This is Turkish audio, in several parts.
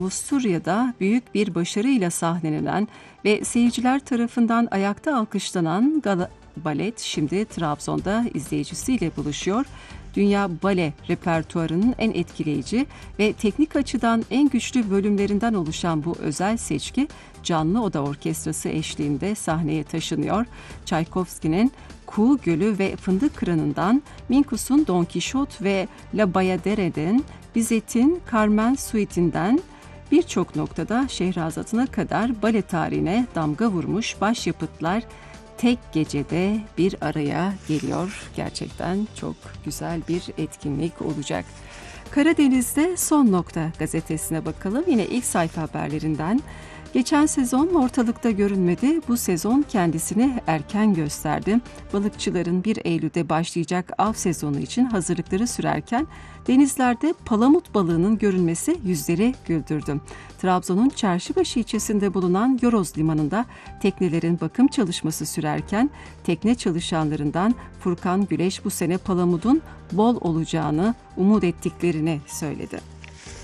Avusturya'da büyük bir başarıyla sahnelenen ve seyirciler tarafından ayakta alkışlanan balet şimdi Trabzon'da izleyicisiyle buluşuyor. Dünya bale repertuarının en etkileyici ve teknik açıdan en güçlü bölümlerinden oluşan bu özel seçki canlı oda orkestrası eşliğinde sahneye taşınıyor. Çaykovski'nin Kuğu Gölü ve Fındık Kıranı'ndan, Minkus'un Don Kişot ve La Bayadere'den, Bizet'in Carmen Suite'inden birçok noktada Şehrazat'ına kadar bale tarihine damga vurmuş başyapıtlar tek gecede bir araya geliyor. Gerçekten çok güzel bir etkinlik olacak. Karadeniz'de Son Nokta gazetesine bakalım. Yine ilk sayfa haberlerinden. Geçen sezon ortalıkta görünmedi. Bu sezon kendisini erken gösterdi. Balıkçıların 1 Eylül'de başlayacak av sezonu için hazırlıkları sürerken denizlerde palamut balığının görünmesi yüzleri güldürdü. Trabzon'un Çarşıbaşı ilçesinde bulunan Yoroz Limanı'nda teknelerin bakım çalışması sürerken tekne çalışanlarından Furkan Güleş bu sene palamudun bol olacağını umut ettiklerini söyledi.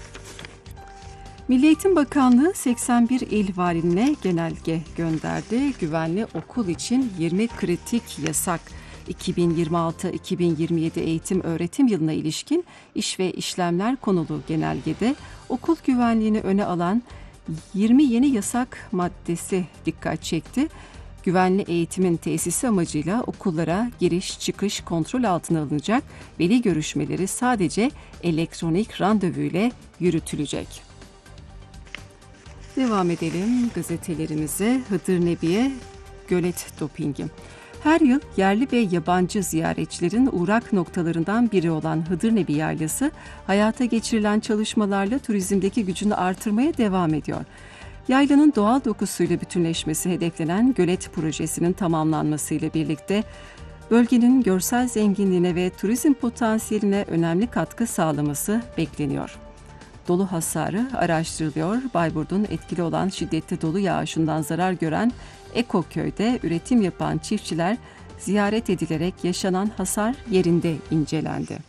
Milli Eğitim Bakanlığı 81 il valine genelge gönderdi. Güvenli okul için 20 kritik yasak 2026-2027 eğitim öğretim yılına ilişkin iş ve işlemler konulu genelgede okul güvenliğini öne alan 20 yeni yasak maddesi dikkat çekti. Güvenli eğitimin tesisi amacıyla okullara giriş çıkış kontrol altına alınacak, veli görüşmeleri sadece elektronik randevu ile yürütülecek. Devam edelim gazetelerimize. Hıdır Nebi'ye gölet dopingi. Her yıl yerli ve yabancı ziyaretçilerin uğrak noktalarından biri olan Hıdır Nebi Yaylası, hayata geçirilen çalışmalarla turizmdeki gücünü artırmaya devam ediyor. Yaylanın doğal dokusuyla bütünleşmesi hedeflenen gölet projesinin tamamlanmasıyla birlikte bölgenin görsel zenginliğine ve turizm potansiyeline önemli katkı sağlaması bekleniyor. Dolu hasarı araştırılıyor. Bayburt'un etkili olan şiddetli dolu yağışından zarar gören Ekoköy'de üretim yapan çiftçiler ziyaret edilerek yaşanan hasar yerinde incelendi.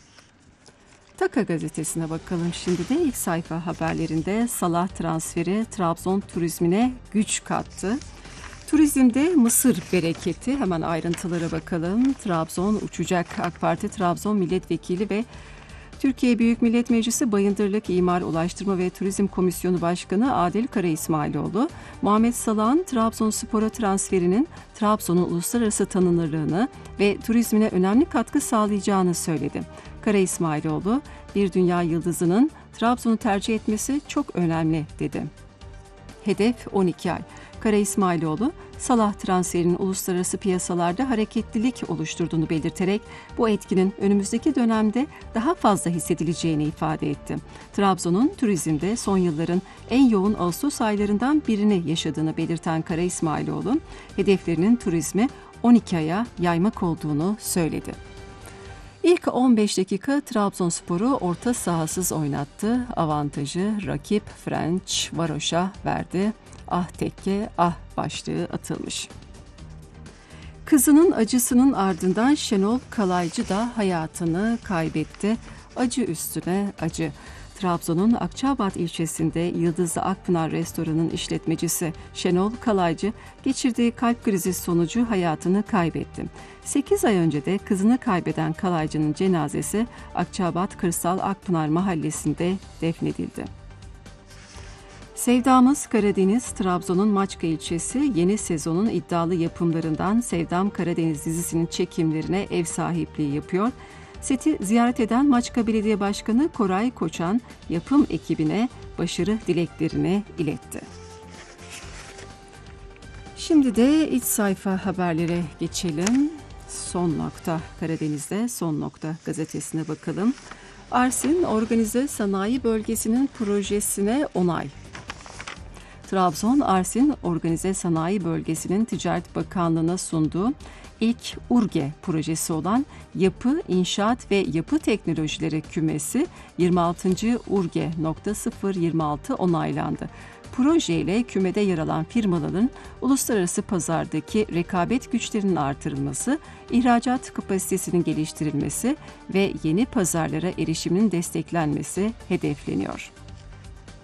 Taka gazetesine bakalım şimdi de ilk sayfa haberlerinde Salah transferi Trabzon turizmine güç kattı. Turizmde Mısır bereketi, hemen ayrıntılara bakalım. Trabzon uçacak. AK Parti Trabzon Milletvekili ve Türkiye Büyük Millet Meclisi Bayındırlık İmar Ulaştırma ve Turizm Komisyonu Başkanı Adil Kara İsmailoğlu, Muhammed Salah'ın Trabzonspor'a transferinin Trabzon'un uluslararası tanınırlığını ve turizmine önemli katkı sağlayacağını söyledi. Kara İsmailoğlu, bir dünya yıldızının Trabzon'u tercih etmesi çok önemli dedi. Hedef 12 ay. Kara İsmailoğlu, Salah transferinin uluslararası piyasalarda hareketlilik oluşturduğunu belirterek bu etkinin önümüzdeki dönemde daha fazla hissedileceğini ifade etti. Trabzon'un turizmde son yılların en yoğun Ağustos aylarından birini yaşadığını belirten Kara İsmailoğlu, hedeflerinin turizmi 12 aya yaymak olduğunu söyledi. İlk 15 dakika Trabzonspor'u orta sahasız oynattı. Avantajı rakip French Varoş'a verdi. Ah tekke ah başlığı atılmış. Kızının acısının ardından Şenol Kalaycı da hayatını kaybetti. Acı üstüne acı. Trabzon'un Akçaabat ilçesinde Yıldızlı Akpınar Restoranı'nın işletmecisi Şenol Kalaycı geçirdiği kalp krizi sonucu hayatını kaybetti. 8 ay önce de kızını kaybeden Kalaycı'nın cenazesi Akçaabat Kırsal Akpınar mahallesinde defnedildi. Sevdamız Karadeniz, Trabzon'un Maçka ilçesi yeni sezonun iddialı yapımlarından Sevdam Karadeniz dizisinin çekimlerine ev sahipliği yapıyor. Seti ziyaret eden Maçka Belediye Başkanı Koray Koçan yapım ekibine başarı dileklerini iletti. Şimdi de iç sayfa haberlere geçelim. Son Nokta Karadeniz'de Son Nokta gazetesine bakalım. Arsin Organize Sanayi Bölgesi'nin projesine onay. Trabzon, Arsin Organize Sanayi Bölgesi'nin Ticaret Bakanlığı'na sunduğu ilk URGE projesi olan Yapı, İnşaat ve Yapı Teknolojileri Kümesi 26. URGE.026 onaylandı. Projeyle kümede yer alan firmaların uluslararası pazardaki rekabet güçlerinin artırılması, ihracat kapasitesinin geliştirilmesi ve yeni pazarlara erişiminin desteklenmesi hedefleniyor.